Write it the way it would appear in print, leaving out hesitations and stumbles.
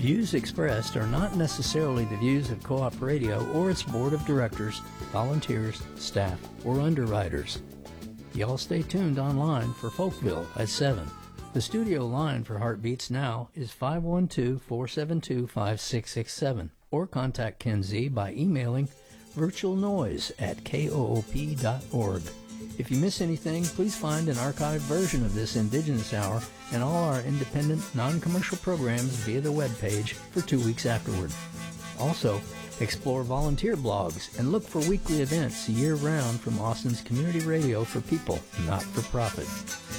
Views expressed are not necessarily the views of Co-op Radio or its board of directors, volunteers, staff, or underwriters. Y'all stay tuned online for Folkville at 7. The studio line for Heartbeats Now is 512-472-5667, or contact Ken Z by emailing virtualnoise@koop.org. If you miss anything, please find an archived version of this Indigenous Hour and all our independent, non-commercial programs via the webpage for 2 weeks afterward. Also, explore volunteer blogs and look for weekly events year-round from Austin's community radio for people, not for profit.